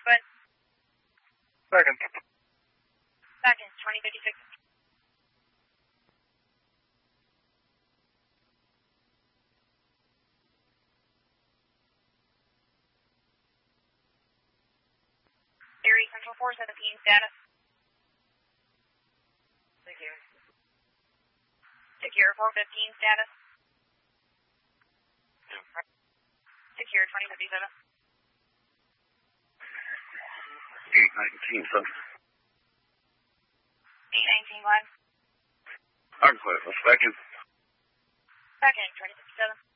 But Second. second, 2056. Erie Central 417 status. Secure 415 status. Secure 2057. 819, son. 819 Glenn. I'm clear for second. Second, 2057.